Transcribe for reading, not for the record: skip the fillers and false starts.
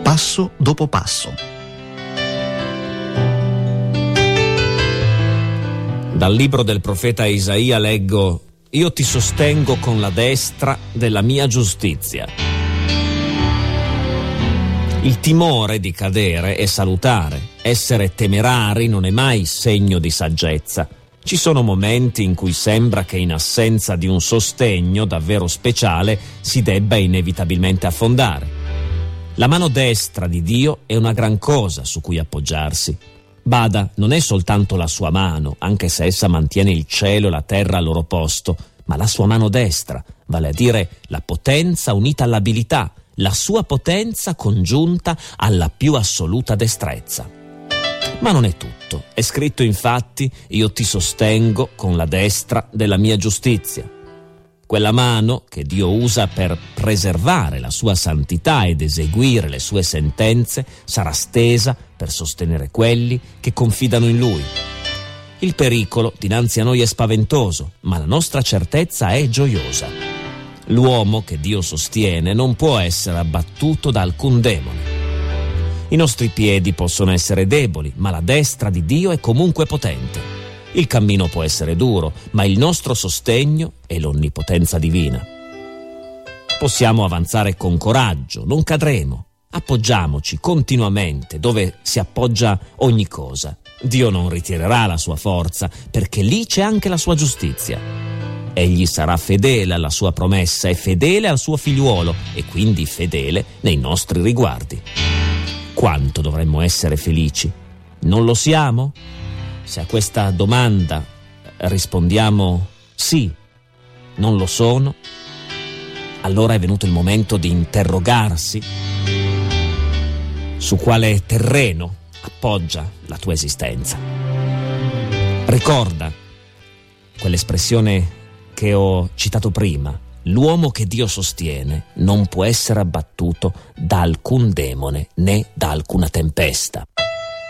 passo dopo passo. Dal libro del profeta Isaia leggo: io ti sostengo con la destra della mia giustizia. Il timore di cadere è salutare. Essere temerari non è mai segno di saggezza. Ci sono momenti in cui sembra che in assenza di un sostegno davvero speciale si debba inevitabilmente affondare. La mano destra di Dio è una gran cosa su cui appoggiarsi. Bada, non è soltanto la sua mano, anche se essa mantiene il cielo e la terra al loro posto, ma la sua mano destra, vale a dire la potenza unita all'abilità, la sua potenza congiunta alla più assoluta destrezza. Ma non è tutto. È scritto infatti: io ti sostengo con la destra della mia giustizia. Quella mano che Dio usa per preservare la sua santità ed eseguire le sue sentenze sarà stesa per sostenere quelli che confidano in Lui. Il pericolo dinanzi a noi è spaventoso, ma la nostra certezza è gioiosa. L'uomo che Dio sostiene non può essere abbattuto da alcun demone. I nostri piedi possono essere deboli, ma la destra di Dio è comunque potente. Il cammino può essere duro, ma il nostro sostegno è l'onnipotenza divina. Possiamo avanzare con coraggio, non cadremo. Appoggiamoci continuamente dove si appoggia ogni cosa. Dio non ritirerà la sua forza, perché lì c'è anche la sua giustizia. Egli sarà fedele alla sua promessa e fedele al suo figliuolo, e quindi fedele nei nostri riguardi. Quanto dovremmo essere felici? Non lo siamo? Se a questa domanda rispondiamo sì, non lo sono, allora è venuto il momento di interrogarsi su quale terreno appoggia la tua esistenza. Ricorda quell'espressione che ho citato prima: l'uomo che Dio sostiene non può essere abbattuto da alcun demone né da alcuna tempesta.